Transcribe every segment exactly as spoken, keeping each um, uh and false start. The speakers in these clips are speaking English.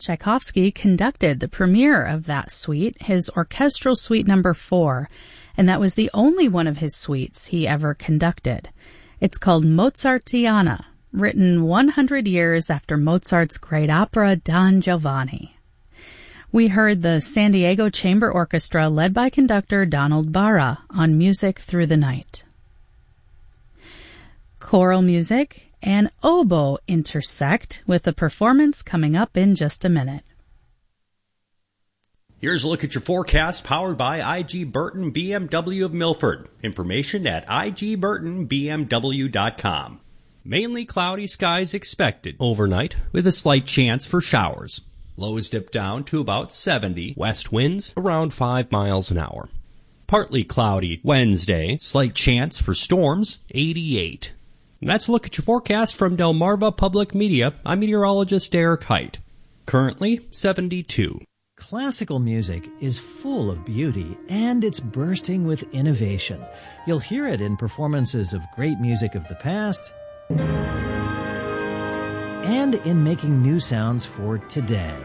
Tchaikovsky conducted the premiere of that suite, his orchestral suite number four, and that was the only one of his suites he ever conducted. It's called Mozartiana, written one hundred years after Mozart's great opera Don Giovanni. We heard the San Diego Chamber Orchestra led by conductor Donald Barra on Music Through the Night. Choral music and oboe intersect with a performance coming up in just a minute. Here's a look at your forecast powered by I G Burton B M W of Milford. Information at I G Burton B M W dot com. Mainly cloudy skies expected overnight with a slight chance for showers. Lows dip down to about seventy. West winds around five miles an hour. Partly cloudy Wednesday. Slight chance for storms, eighty-eight. And that's a look at your forecast from Delmarva Public Media. I'm meteorologist Derek Height. Currently seventy-two. Classical music is full of beauty, and it's bursting with innovation. You'll hear it in performances of great music of the past and in making new sounds for today.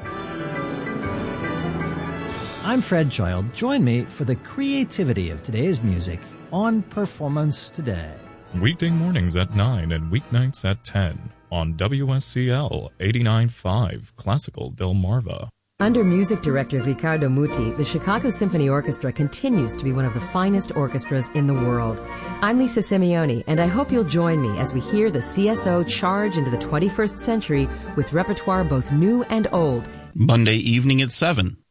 I'm Fred Child. Join me for the creativity of today's music on Performance Today. Weekday mornings at nine and weeknights at ten on W S C L eighty-nine point five Classical Delmarva. Under music director Riccardo Muti, the Chicago Symphony Orchestra continues to be one of the finest orchestras in the world. I'm Lisa Simeone, and I hope you'll join me as we hear the C S O charge into the twenty-first century with repertoire both new and old. Monday evening at seven